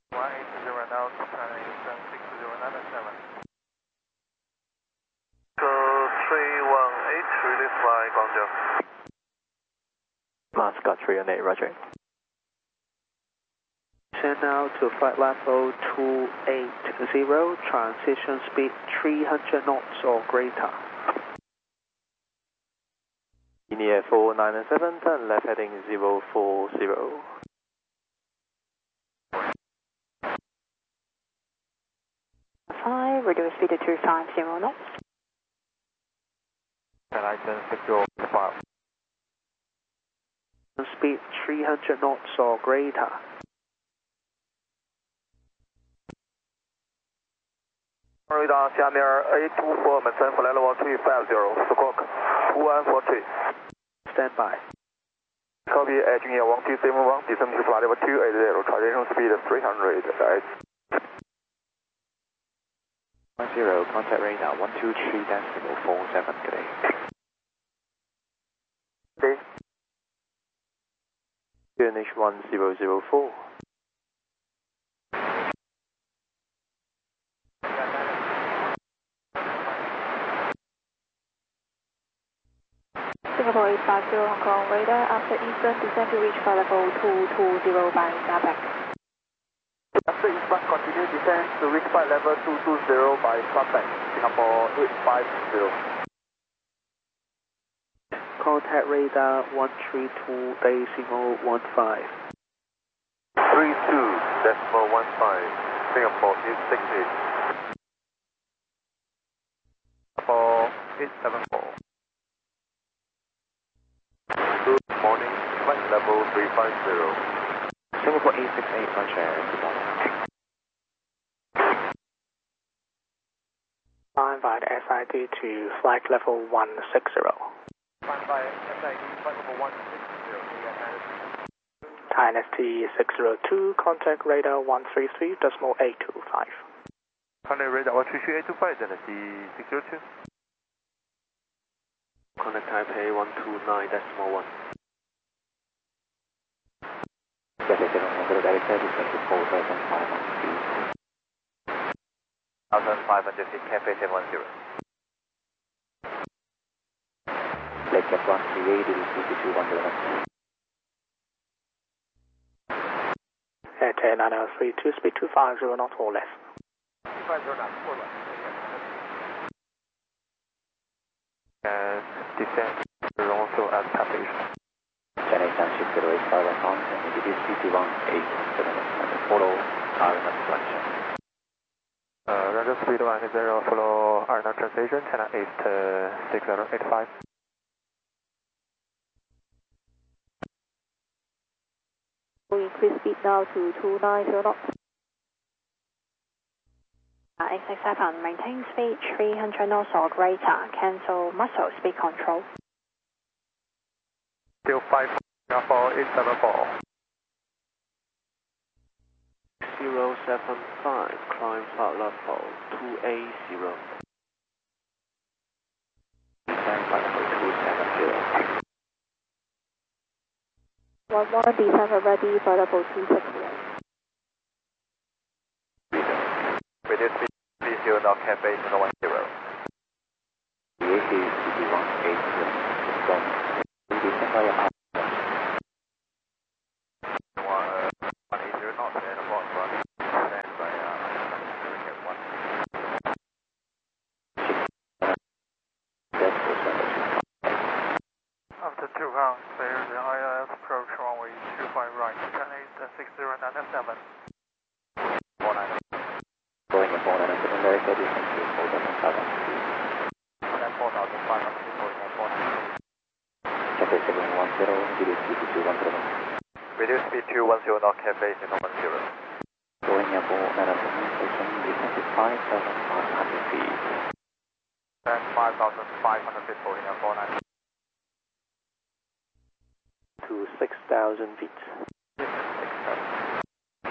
180 now, turning 6097. Go 318, release by Guangzhou. Scott 318, roger. Turn now to flight level 280, transition speed 300 knots or greater. Linear 497, turn left heading 040. Hi, reduce speed to 250 knots. Can I turn secure 5? Speed 300 knots or greater. Radar 下面 A24 Manson flight level 350, squawk 2143. Stand by. Copy, Engineer 1271, descend to flight level 280, transition speed 300. 10, contact radar 123.47, good day. Okay. QNH 1004. Singapore 850 Hong Kong radar, after Eastern descend to reach flight level 220 by Starback. After Eastern continue descend to reach flight level 220 by Starback, Singapore 850. Contact radar 132.15. 32.15, Singapore 868. Singapore 874. Good morning, flight level 350. Singapore 868, roger, good morning. Line by SID to flight level 160. Flying by SID, flight level 160. Dynasty 602, contact radar 133.825. Contact radar 133.825, Dynasty 602. Contact Taipei 129.1. Cathay 700, director, descend to 4,500 feet. 1,500 feet, Cathay 710. Lake Cap 138, speed to 210. At 9032, speed 250 knots or less. 250 knots or less. And descend also at Cathay. Chennai Township 085 on and introduce CT187 follow RNAV transition. Roger, speed 10, follow RNAV transition, China East 6085. We increase speed now to 290 knots. 867, maintain speed 300 knots or greater. Cancel muscle speed control. Still 5, Singapore 874. 075, climb flight level 280. Descend flight level 270. 11 descend ready, flight level 260. Reduce speed 30, now Cathay 710. EAC CT180, from descend via R. 180 knots and about run. Stand by Hurricane 1. After 2 rounds, clear the ILS approach runway 25 right, China East 6097. 49. Going at 497, director, descend to 4,500 feet. 4,500 feet, holding at 49. Cathay 710, introduce CT210. Reduce speed 210, now Cathay 710. Going at 497, station, descend to 5,500 feet. And 5,500 feet, holding at 49. To 6,000 feet. 6,000.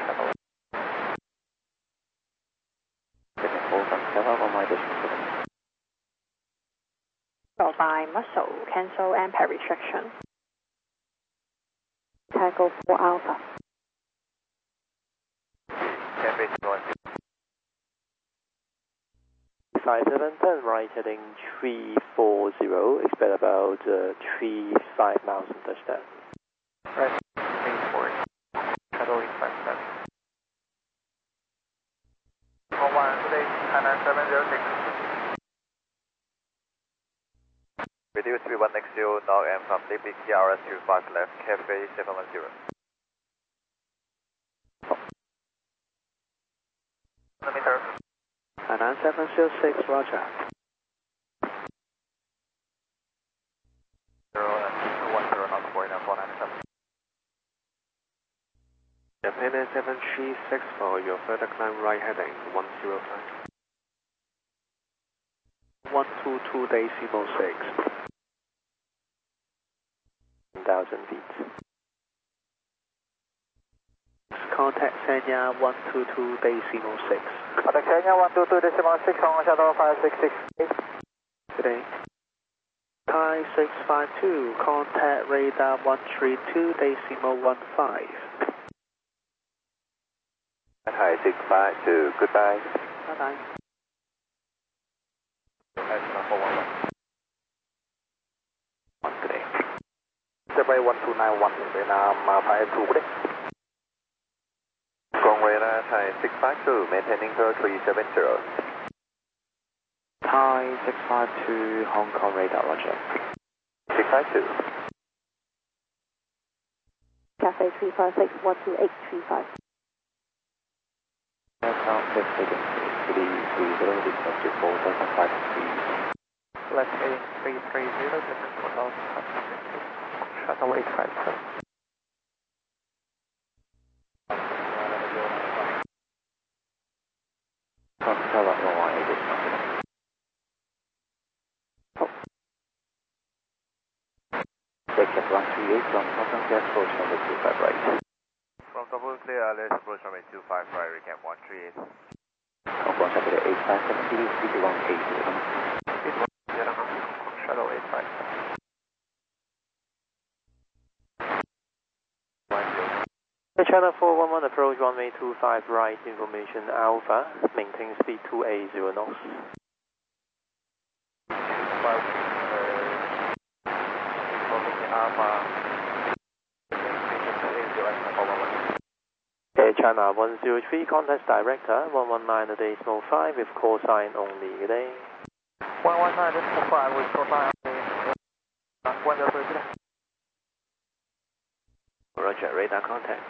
on my destination. Followed by muscle, cancel and restriction. Tango 4 Alpha. 857, turn right heading 340, expect about 35 miles and touchdown. Right, 340, Shuttle 857. 11 today, China 706. Reduce 31 next you, now and from Lipic TRS 25 left, Cafe 710. Meter. 706, Roger. 0 and 210 knots for 497. Japan 736 for your further climb right heading 105. 122.6. 1,000 feet. Contact Sanya 122.6. Contact Kenya 122.6 on shuttle 5668. Today. Thai 652, contact radar 132.15. Thai 652, goodbye. Bye bye. Today. Runway 1291, Vietnam 52, good day. Runway Thai 652, maintaining 370. Thai 652, Hong Kong radar, Roger. 652. Cafe 356, 12835. Aircraft 330, distance to 4,500 Left heading 330, distance 4,550. Shuttle 857. Contact 118. Take 138 from Hong Gas approach number 25 right. From double clear, let's approach runway 25 right, recap 138. Hong Kong Chapter 857, CT 180. Shuttle 857. China 411, approach runway 25 right, information Alpha, maintain speed 280 knots. Okay, China 103, contact director 119 decimal 5 with call sign only. Good day. 119 decimal 5 with call sign only. 103 today. Roger, radar contact.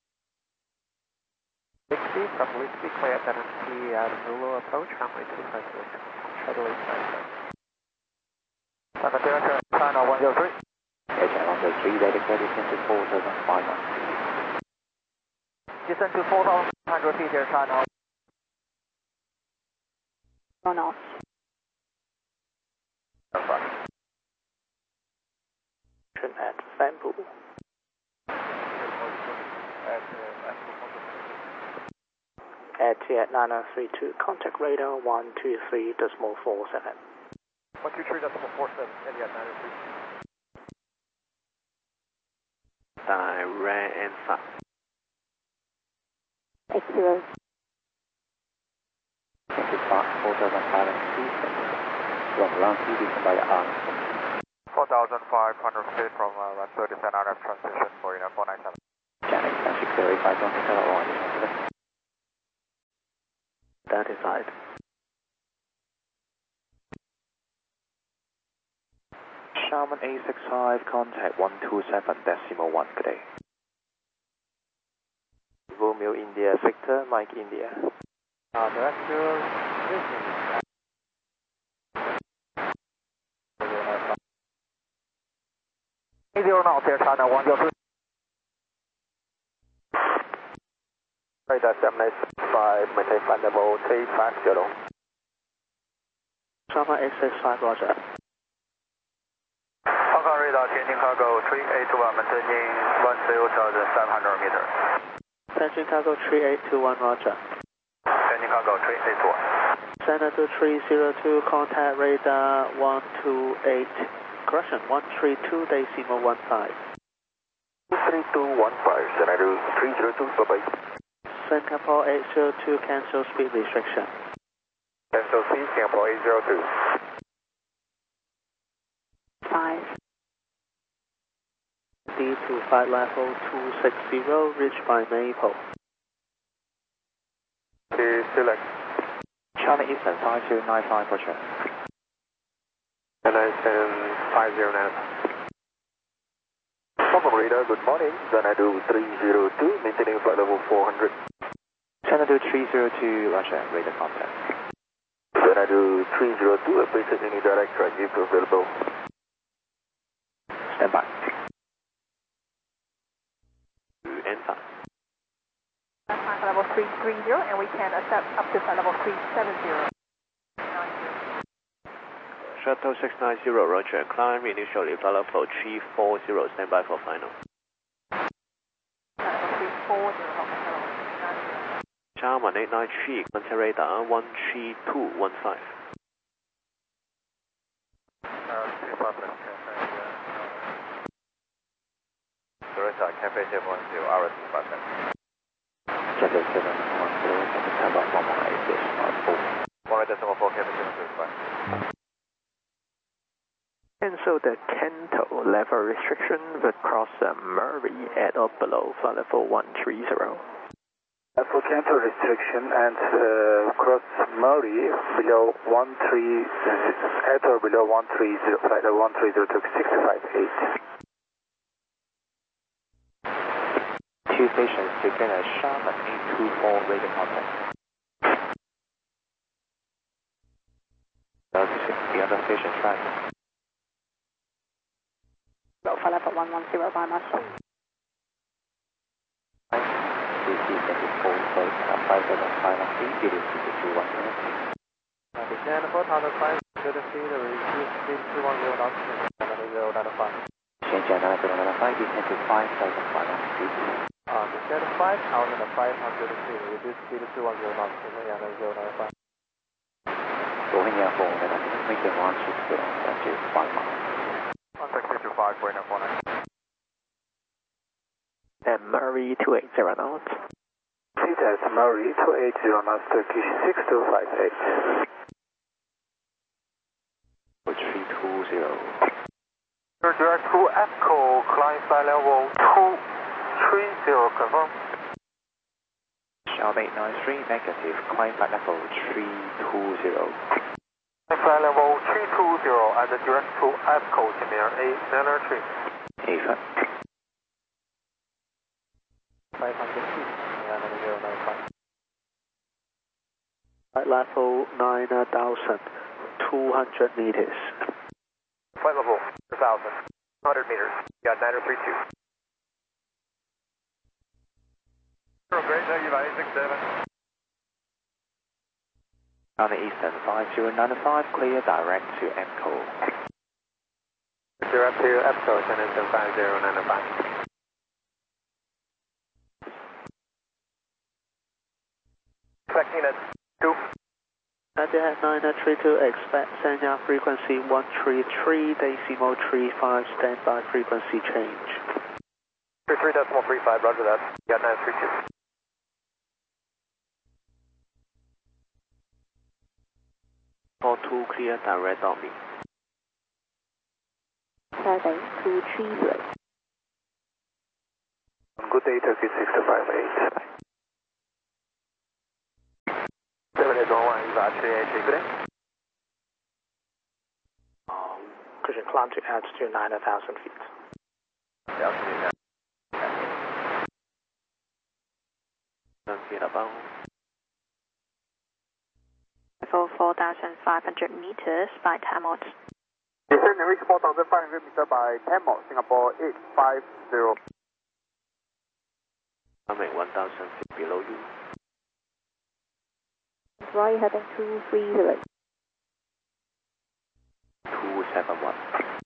60, probably to be clear at NMC out of Zulu approach, runway 256, shuttle 857. China Director, China 103. China 103, direct descent to 4,500. Descend to 4,500 feet here, China. 4 knots. At Vanpool. At 9032, contact radar 123.47. 123.47, India 93. Direct and fast. 80. 4,500 feet. From ground to descend by arm. 4,500 feet from run 30 descend RF transition for 497. China 605, contact on 35. Sharman 865, contact 127.1, good day. Romeo India, Victor, Mike India. Director, 80 knots here, China 103. Radar 785, maintain flight level 350. Sharman 865, Roger. Hong Kong radar, Tianjin cargo 3821, maintaining 10,700 meters. Tianjin cargo 3821, Roger. Tianjin cargo 3821. Center to 302, contact radar 128, correction, 132.15. 3215, Senator 302, bye-bye. Singapore 802, cancel speed restriction. cancel C, Singapore 802. 5. D to flight level 260, reached by Maple. To select. Charlie Eastern 5295, Roger. Eastern 5095. Papa Radar, good morning. Xanadu 302, maintaining flight level 400. Xanadu 302, Roger, radar contact. Xanadu 302, appreciate any direct track if available. Stand by. Enter. Flight level 330, and we can accept up to flight level 370. Shuttle 690, Roger. Climb initially flight level 340, stand by for final. Flight level 340, Charman 893, contact radar 13215. Director, Cafe 710, RS 510. Cafe 710, September 118.4. 1.4, Cafe 735. Cancel the Kanto level restriction but cross Murray at or below flight level 130. For cancel restriction and cross Murray below 13, at or below 130, flight level 130 to 658. Two stations together, Charman 824, radar contact. The other station track. Flight level 110 by muscle. CC 74, so 575 feet, it is 221 minutes. Descend 4,500 feet, receive speed 210 knots, 095. Change at 9095, descend to 5,500 feet. Descend 5,500 feet, reduce speed 210 knots, 095. Going air 400, make them 160, and to 5 miles. Contact 225, going up 49. And Murray 280 knots. Seat Murray 280 knots, Turkish 6258. 320. Your direct to Echo, climb flight level 230, confirm. Sharp 893, negative, climb flight level 320. Flight level 320 and direct to Echo, Timir 893. Even. 500 feet, 095. Flight level 9,200 meters. Flight level 1,200 meters. Got 9032. Great, thank you, 867. On the Eastern 5095, clear direct to EPCO. Direct to EPCO, Eastern 5095. Expecting at 2. Etihad 932, expect Sanya frequency 133.35, standby frequency change. 33.35, roger that. Got 932. Call 2 clear direct on me. Heading 230. Good day, Turkey 6258. Could you climb to altitude 9,000 feet? For 4,500 meters by Hamilton. Descend and reach 4,500 meters by Tamil, Singapore 850. I'm at 1,000 feet below you. Right heading 230. 271.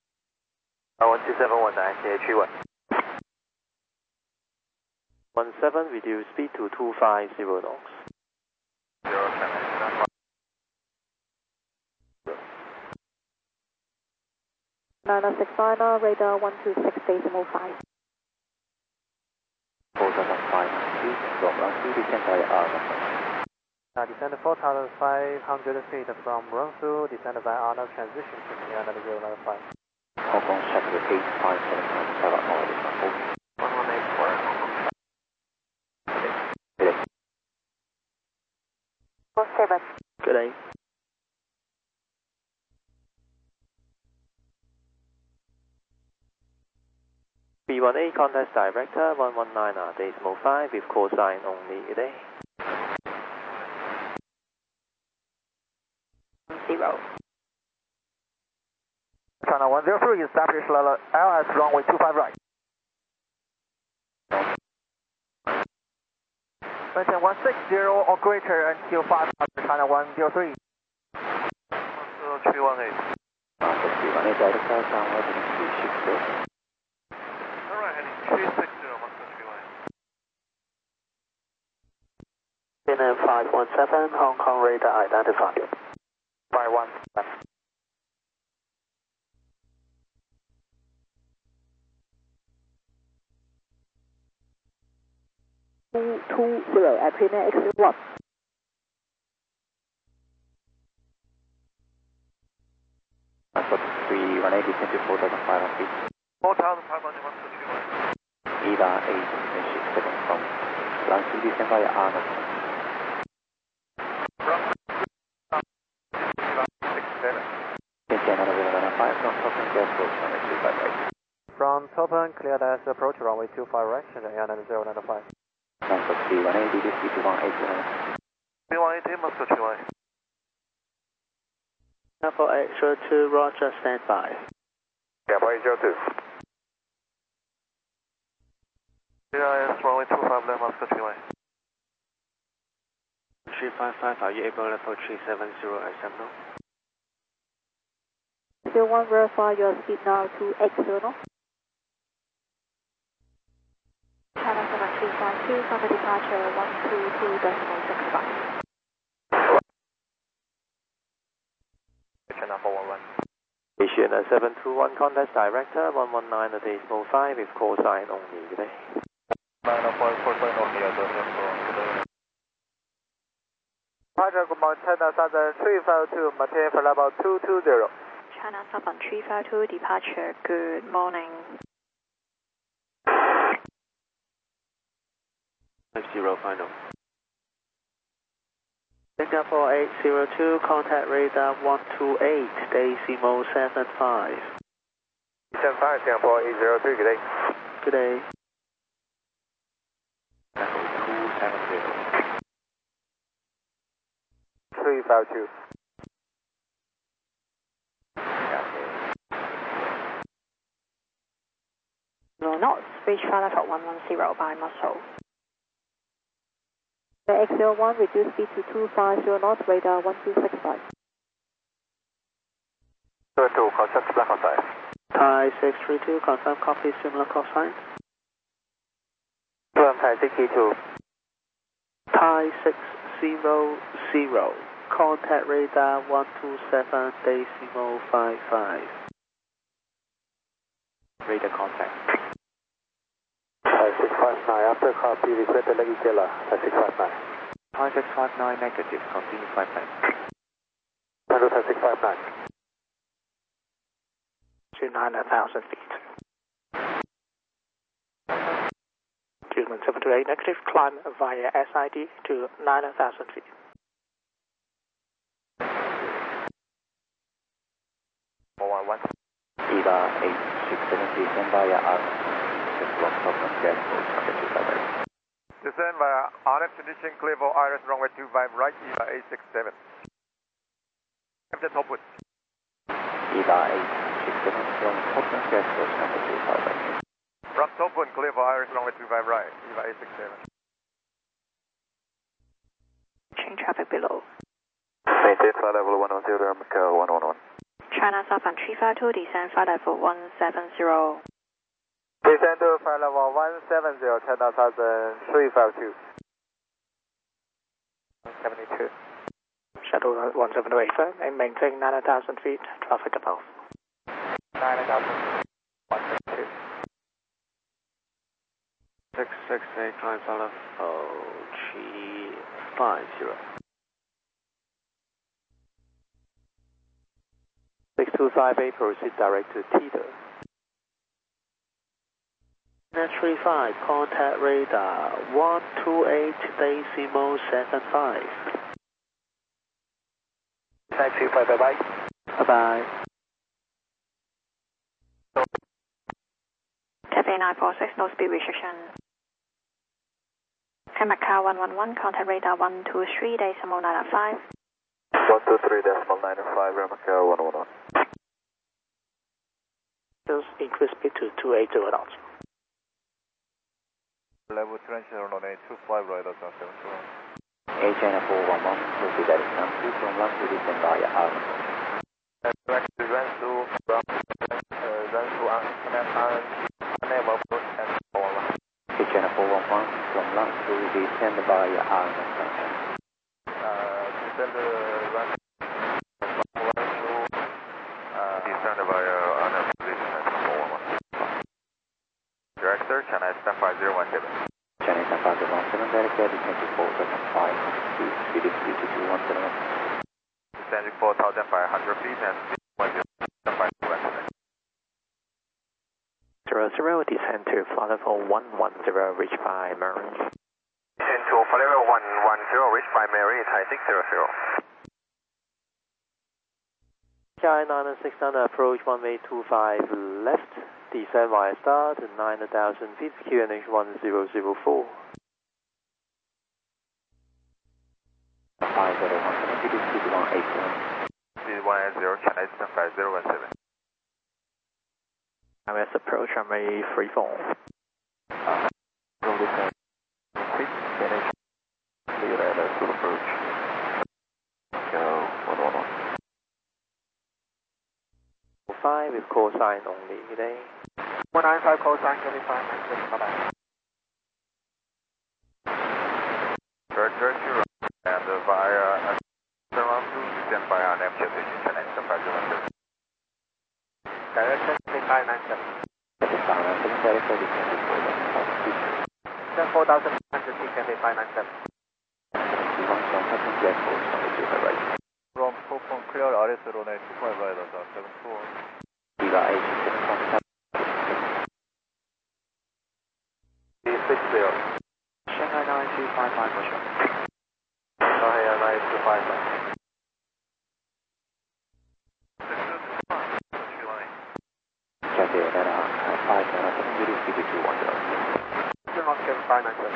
1271, ICH1. 17, reduce speed to 250 knots. 9069, radar 126.5. 4,500 feet, drop down to descend by R. Descend 4,500 feet from Ronshu, descend by honor transition to Air 095. Hong Kong shuttle 8579 already from 47. Good day. B18 contact director 119 decimal 5 with call sign only today. 0. China 103, establish level LS runway 25 right. Maintain 160 or greater until 5 China 103. 318 director downward heading 360. Alright, heading 360, Moscow 318. CNN 517, Hong Kong radar identified. 517. Aprilia X1. Transport 318 descend to 4,500 feet. 4,500 Moscow 318. EVA 867 from Ronshu, descend via Arnold. From Topan, gas approach runway 25 right. From Topan, cleared as approach runway 25 right, Air 095. Transport 318, DDC 2180. 318 Moscow 318. Number 802, Roger, stand by. Yeah, 802. CIS runway 25 left Moscow 318. 355, are you able to level 370 XM? 01, verify your speed now to external. China 7352, cover departure 122.65. China 411. Station 721 contact director 119 decimal 5 with call sign only today. 904 only, Departure Command China Southern 352, maintain for level 220. China Southern 352, departure, good morning. 50 final. Singapore 802, contact radar 128, decimal 75. 75, Singapore 803, good day. Good day. 270. 352. No knots, reach flight level 110 by muscle. The X01, reduce speed to 250 knots, radar 1265. 2, contact black outside. Thai 632, confirm copy, similar call sign. Thai 632. Thai 600, contact radar 127, decimal 55. Radar contact. Thai 659, after copy, request the luggage dealer. Thai 659. Thai 659 negative, continue 55. Hello, Thai 659. To 9,000 feet. Gentleman 728 negative, climb via SID to 9,000 feet. EVA 867, descend via Arnold. Just block top and gas approach runway 25 right. Descend via RF condition, clear for Iris runway 25 right, EVA 867. Captain Topwood. EVA 867 from Topan, gas approach runway 25 right. From Topwood, clear for Iris runway 25 right, EVA 867. Change traffic below. Maintain flight level 110, Macau 111. China Southern 352, descend flight level 170. Descend to flight level 170, China Southern 352. 172. Shuttle 178 firm and maintain 9,000 feet, traffic above. 9,000. 162. 668, climb follow 350. 258, proceed direct to Teeter. 935, contact radar 128.75. 935, bye-bye. Bye-bye. Cafe 946, no speed restriction. Macau 111, contact radar 123.905. 123.905, Macau 111. Just increase speed to 280 knots. Level transition on 825 right at 721. China 411, proceed direct to from last to descend via Arlington. Run through unable approach and forward. China 411, from last to descend via Arlington. Descend run through Descend via unable position at 411. Director, China Eastern 5017. China Eastern 5017, direct descend to 475, speed speed to 2171. Descending 4,500 feet and 10.0. 00, descend to flight level 110, reach by Marine. Descend to flight level 110, reach by Marine, Thai 600. Sky 969, approach 1825 left, descend via star to 9,000 feet, QNH 1004. 5017, speed 180. Speed 180, China Eastern 5017. MS approach, runway 34. Go descend. Quick, QNH. Clear radar to approach. Go 111. 5 with call sign only today. 195 call sign 25, bye-bye. Director, and via Surround to descend via an empty position, China Eastern 5017. Direction 2597. Direct descend to 4,000 feet. 4,500 feet, Cafe 597. One from Hudson Jet Force, only to the right. From Coupon clear RS runway 25 right at 74. Viva H717. 60. Shanghai 9255 for sure. Shanghai 9255. Cathay 597, reduce speed to 210. 597.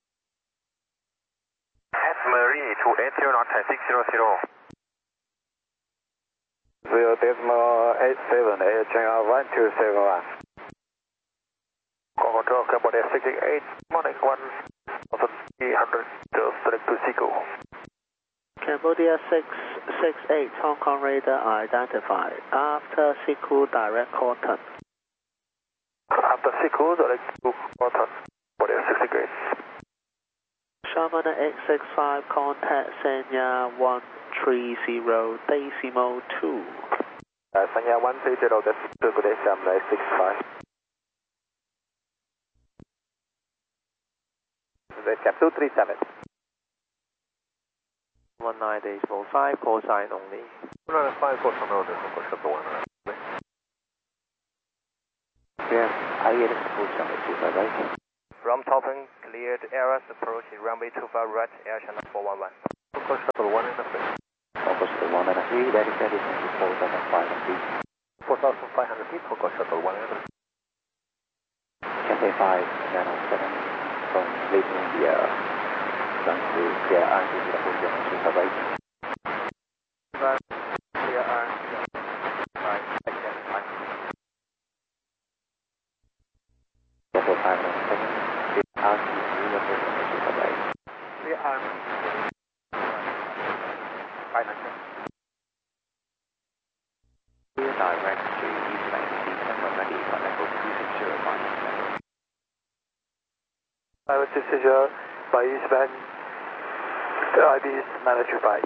At Marie 280 knot Thai 600. 0.87, Air China 1271. Control Cambodia 668, Monic 1300, select to Siku. Cambodia 668, Hong Kong radar identified. After Siku, direct Corton. After Siku, direct to Corton, Cambodia 668. Sharman 865, contact Sanya 130.2. Sanya 130, that's good day, Sharman 865. Cap 237. 19 days for 5, call sign only. 195 call from order for shuttle 1. Yes, IL approach runway 25 right. From Toppen, cleared Airs approach runway 25 right, Air China 411. For shuttle 1 in the frame. Focus to 1 and 3, direct descend to 4,500 feet. 4,500 feet for shuttle 1 in the frame. Cathay 5907. From Lake India, run through clear RC 040 to the right. Clear RC 5, Cathay 597, clear RC 040 to the right. Clear RC 597. Clear direct to Eastland, December 90, but I hope you can share a final message. Private decision by Eastman, the IB is 935.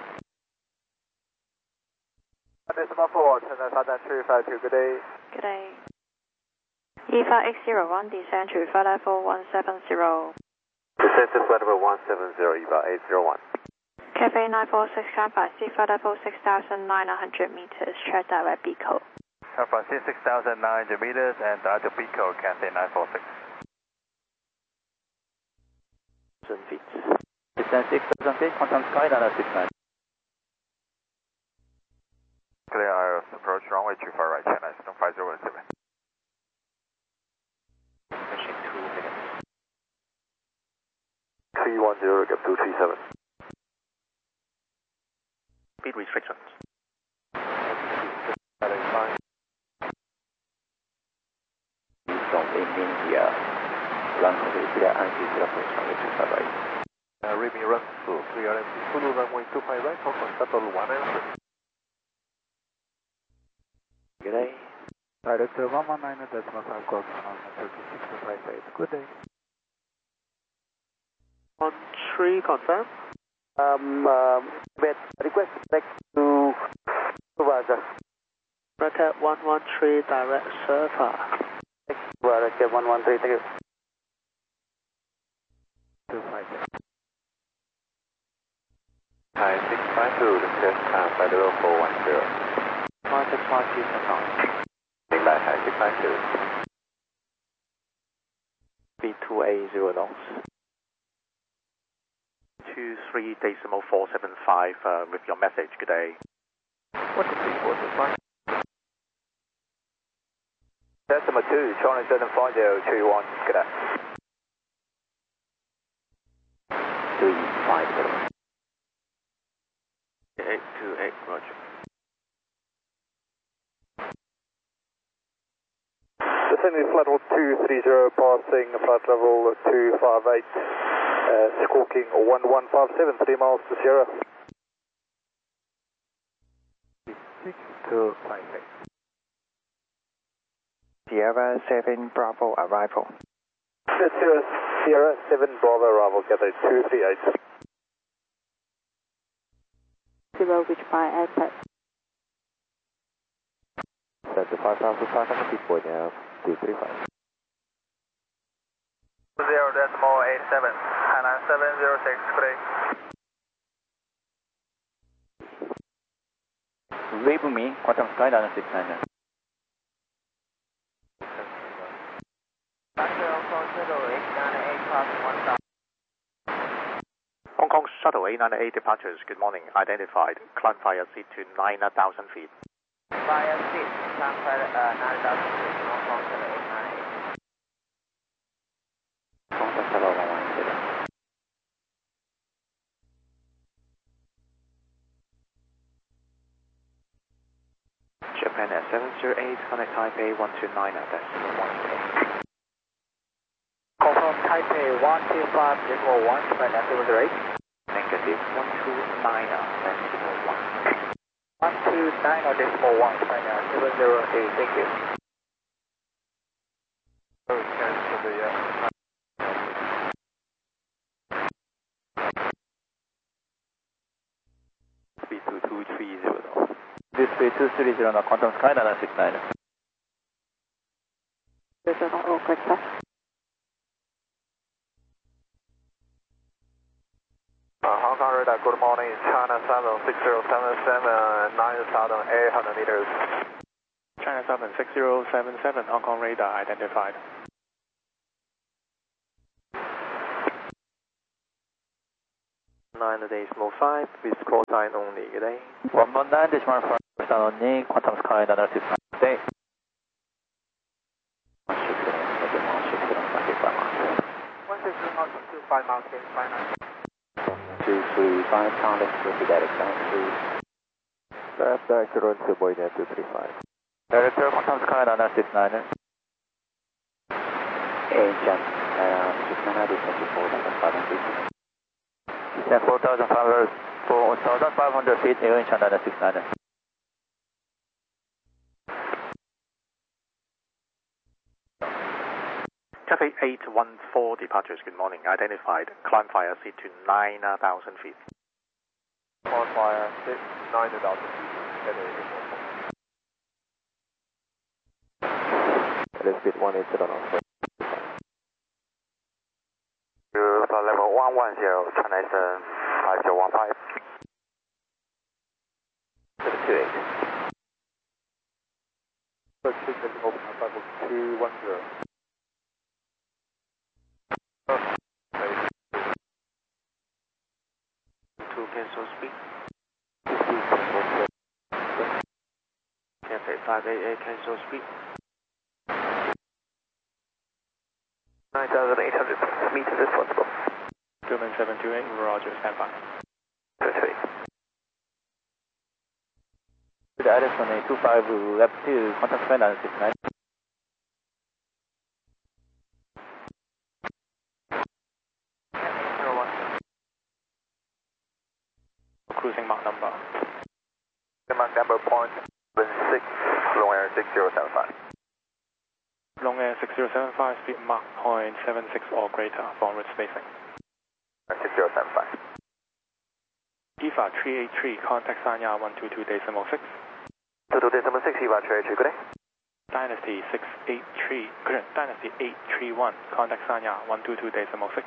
Decimal 4, China Southern 352, good day. Good day. EVA X01, descend to flight level 170. Descend to flight level 170, EVA 801. Cafe 946, Shanghai, flight level 6,900 meters, check direct B code. San Francisco 6,900 meters and to Pico, Cathay 946. Feet. Distance 6,000 feet, Quantum Sky, Niner 69. Clear Iris, approach runway 25 right, China, 5017. Pushing 2 minutes. 310, gap 237. Speed restrictions. From India, run clear and approach runway 25 right. Remy run to clear empty. Zulu runway 25 right, Hong Kong shuttle 1 answer. Good day. Director 119.5 course on 3658. Good day. 13 confirm. Request back to Supervisor. Rocket 113 direct server. Rocket 113, thank you. 258. Hi, 652, the test time, Federal 410. 5652 confirm. Big Line, hi, 652. Speed 280 knots. 23.475 with your message. Good day. What is 3465? Decimal 2, Charlie 75021, good day. 350. 828, roger. Descending flight level 230, passing flight level 258, squawking 1157, 3 miles to Sierra. 6258. Sierra 7 Bravo arrival. Sierra 7 Bravo arrival, gather 238. Zero reach by airport. 75,500 feet, boy now, 235. 0.87, Hainan 706, good day. Wave me, Quantum Sky, Niner 69. Hong Kong Shuttle 898 departures. Good morning. Identified. Climb via seat to 9,000 feet. Via seat, climb via 9,000 feet. Hong Kong Shuttle 898. Hong Kong Shuttle 117. Japan at 708, connect Taipei 129 at decimal 1. Confirm Taipei 125.1, flight at 708. Negative 129 at decimal 1. 129.1, flight at 708, thank you. Cancel the Speed 2230. This way 230 on Quantum Sky, Niner 69. There's an auto corrector. Hong Kong radar, good morning, China 76077, 9,800 meters. China 76077, Hong Kong radar identified. Decimal 5 with call sign only. Good day. 119.5 only, Quantum Sky, Niner 69. Day. 160 knots, 25 miles, 235, pound, let's go to direct down to Left director on to boy now 235. Director, Quantum Sky, Niner 69. Agent, 69, distance 4,500 feet. Distance 4,500 feet, air in China 69. Cathay 814 departures. Good morning. Identified. Climb via seat to 9,000 feet. On fire, 9,000 feet. Let's speed 180 on our Flight level 110, China Eastern 5015. 728. open flight level 210. To cancel speed. Cathay 588 cancel speed. 9,800 meters responsible. German 728, Roger, stand by. The Iris on a 25 left to contact friend and 69. Cruising Mach number. Mach number 0.76, long air 6075. Long Air 6075, speed Mach 0.76 or greater for route spacing. 6075. EVA 383, contact Sanya 122.6. 22.6, EVA 383, good day. Dynasty 683, current Dynasty 831, contact Sanya 122.6.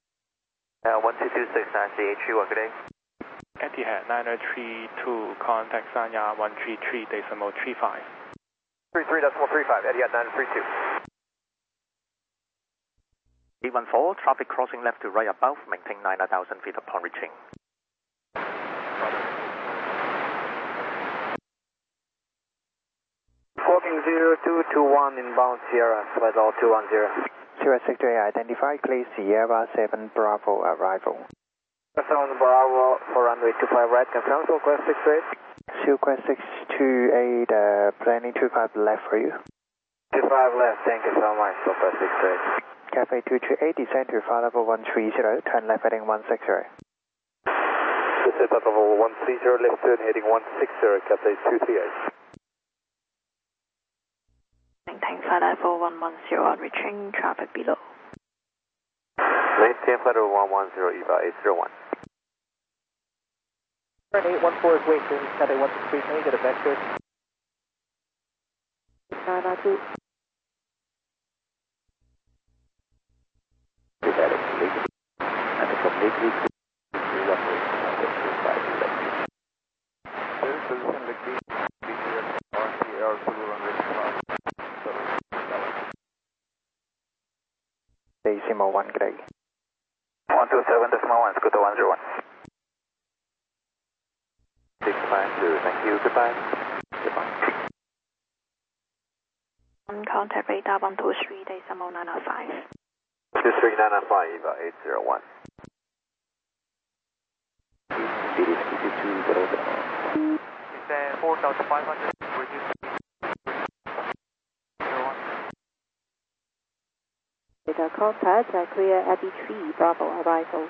1226, Dynasty 831, good day. Etihad 9032, contact Sanya 133.35. 33.35, Etihad 932. 814, traffic crossing left to right above, maintain 9,000 feet upon reaching. Walking 0221 inbound Sierra, flight level 210. Sierra Sector A identified, clear Sierra 7 Bravo arrival. 7 Bravo for runway 25 right, confirm, Silquest 68. Silquest 628, planning 25 left for you. 25 left, thank you so much, Silquest 68. Cafe 228, descend to flight level 130, turn left heading 160. This is flight level 130, left turn heading 160, Cafe 238. Maintain flight level 110 on reaching, traffic below. Maintain flight level 110, EVA 801. Turn 814 is waiting, Cafe 163, can we get a vector? 992. Decimal 1, good day. 127.1, Scooter 101. 652, thank you, goodbye. Goodbye. Contact radar 123.905. 23995, EVA 801. Speed is 5200. Descend 4,500, reduce speed. 01. Radar contact, clear Abbey 3 Bravo arrival.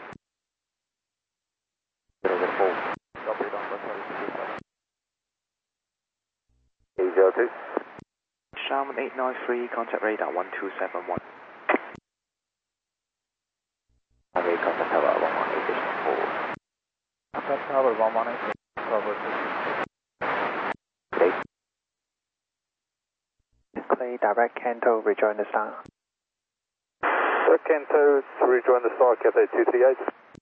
004. 802. Sharman 893, contact radar 1271. Runway contact tower 118.4. Contact tower 118, cover 6. Clay direct Kanto, rejoin the star. Kanto to rejoin the star, Cafe 238.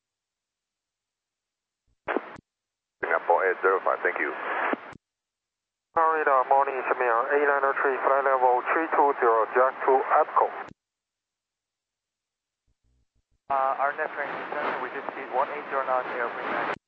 Singapore 805, thank you. Radar, morning, Shamir, 893, flight level 320, Jack to APCO. Our net range is we just speed 1809 airplane.